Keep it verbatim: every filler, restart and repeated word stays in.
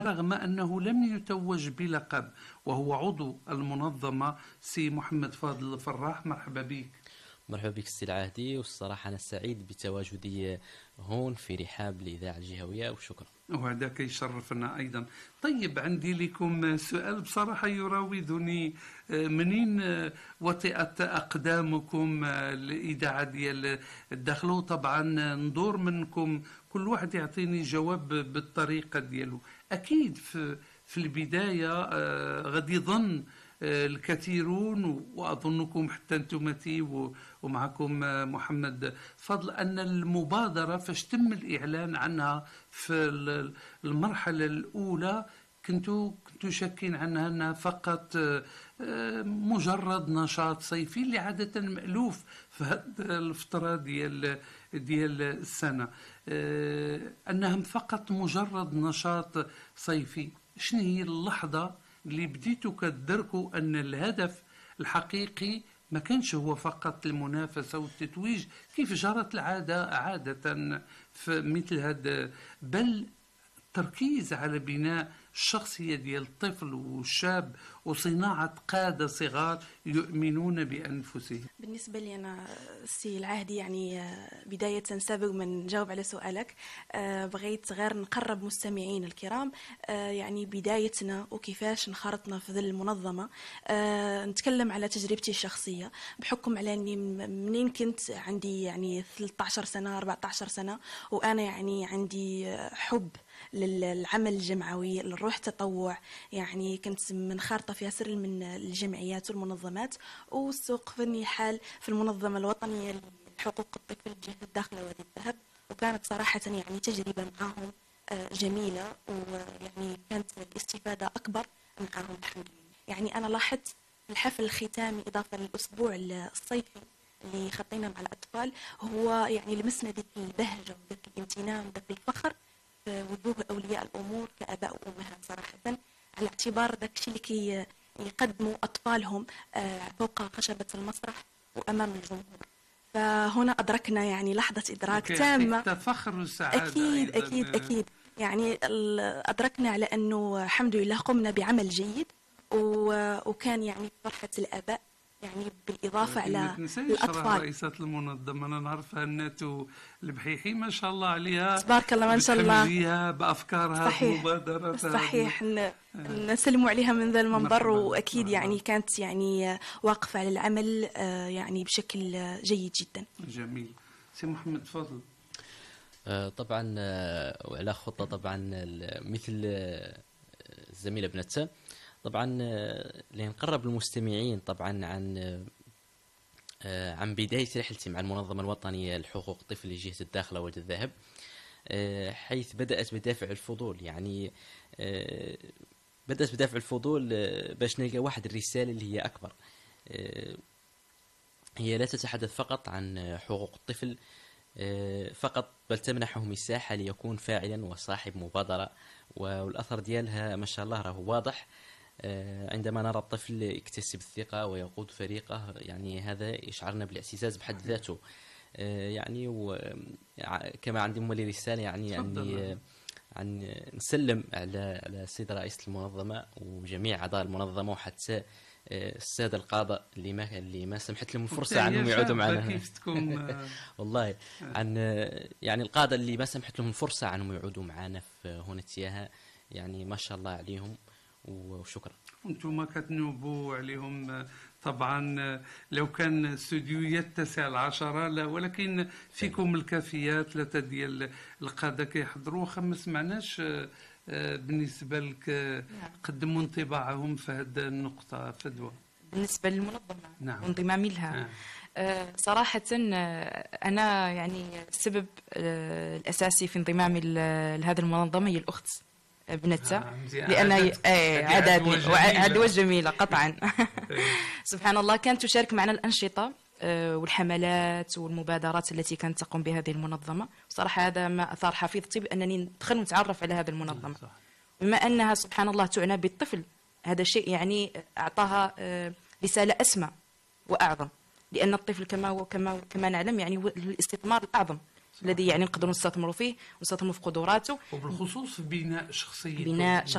رغم أنه لم يتوج بلقب، وهو عضو المنظمة سي محمد فاضل الفراح. مرحبا بك. مرحبا بك سي العهدي، والصراحة أنا سعيد بتواجدي هون في رحاب الإذاعة الجهوية، وشكرا. وهذاك يشرفنا أيضا. طيب، عندي لكم سؤال بصراحة يراودني. منين وطئت أقدامكم الإذاعة ديال الداخل؟ طبعا ندور منكم كل واحد يعطيني جواب بالطريقة ديالو. أكيد في, في البداية غادي يظن الكثيرون، وأظنكم حتى أنتمتي ومعكم محمد فضل، أن المبادرة فاش تم الإعلان عنها في المرحلة الأولى كنتوا كنتوا شاكين عنها أنها فقط مجرد نشاط صيفي اللي عادة مألوف في هذه الفترة ديال ديال السنة، أنها فقط مجرد نشاط صيفي. شنو هي اللحظة اللي بديتوا كتدركوا أن الهدف الحقيقي ما كانش هو فقط المنافسة والتتويج كيف جرت العادة عادة في مثل هذا، بل التركيز على بناء الشخصية ديال الطفل والشاب وصناعة قادة صغار يؤمنون بأنفسهم؟ بالنسبة لي أنا سي العهدي، يعني بداية سابق من نجاوب على سؤالك، بغيت غير نقرب مستمعين الكرام يعني بدايتنا وكيفاش انخرطنا في ذي المنظمة. نتكلم على تجربتي الشخصية بحكم على أني منين كنت عندي يعني ثلاثة عشر سنة أربعة عشر سنة، وأنا يعني عندي حب للعمل الجمعوي، للروح تطوع. يعني كنت منخرطة في سر من الجمعيات والمنظمات، واستوقفني حال في المنظمة الوطنية لحقوق الطفل جهة الداخل وادي الذهب، وكانت صراحة يعني تجربة معهم جميلة، ويعني كانت الاستفادة أكبر معهم الحمد لله. يعني أنا لاحظت الحفل الختامي إضافة للأسبوع الصيفي اللي خطينا مع الأطفال، هو يعني لمسنا ذيك البهجة وذيك الامتنان وذيك الفخر في وجوه أولياء الأمور كأباء وأمهات صراحة، على اعتبار ذاك الشيء اللي كي يقدموا أطفالهم فوق خشبة المسرح وأمام الجمهور. فهنا أدركنا يعني لحظة إدراك تامة، فخر وسعادة. أكيد أكيد أكيد يعني أدركنا على أنه الحمد لله قمنا بعمل جيد، وكان يعني فرحة الآباء يعني بالإضافة على الأطفال. رئيسة المنظمة أنا نعرفها الناتو البحيحي، ما شاء الله عليها، تبارك الله ما شاء الله، بأفكارها بمبادرة. صحيح نسلموا عليها من ذا المنبر، وأكيد يعني كانت يعني واقفة على العمل يعني بشكل جيد جدا. جميل. سي محمد فضل. طبعا وعلى خطة طبعا مثل الزميلة ابنتها، طبعا لنقرب المستمعين طبعا عن عن بداية رحلتي مع المنظمة الوطنية لحقوق الطفل لجهة الداخل وادي الذهب، حيث بدأت بدافع الفضول. يعني بدأت بدافع الفضول باش نلقى واحد الرسالة اللي هي أكبر، هي لا تتحدث فقط عن حقوق الطفل فقط، بل تمنحه مساحة ليكون فاعلا وصاحب مبادرة، والأثر ديالها ما شاء الله راه واضح. عندما نرى الطفل يكتسب الثقة ويقود فريقه، يعني هذا يشعرنا بالاعتزاز بحد ذاته. يعني كما عندي مولي رسالة، يعني أني عن نسلم على على السيد رئيس المنظمة وجميع أعضاء المنظمة، وحتى السادة القادة اللي ما اللي ما سمحت لهم الفرصة عنهم يعودوا معنا. كيف تكون والله عن يعني القادة اللي ما سمحت لهم الفرصة عنهم يعودوا معنا في هنا تياها، يعني ما شاء الله عليهم وشكرا. انتم كتنوبوا عليهم طبعا، لو كان استوديو يتسع العشرة لا، ولكن فيكم الكافيات ثلاثة ديال القادة كيحضروا. خمس معناش بالنسبة لك قدموا انطباعهم في هذه النقطة فدوى بالنسبة للمنظمة؟ نعم. وانضمامي لها. نعم. أه صراحة أنا يعني السبب الأساسي في انضمامي لهذه المنظمة هي الأخت ابنتها، لأن عدد عدوى جميلة قطعا. سبحان الله كانت تشارك معنا الأنشطة والحملات والمبادرات التي كانت تقوم بهذه المنظمة. صراحة هذا ما أثار حفيظتي بأنني ندخل ونتعرف على هذه المنظمة، بما أنها سبحان الله تعنى بالطفل. هذا شيء يعني أعطاها رسالة أسمى وأعظم، لأن الطفل كما كما كما نعلم يعني هو الاستثمار الأعظم الذي يعني نقدروا نستثمروا فيه ونستثمروا في قدراته، وبالخصوص في بناء شخصيته. بناء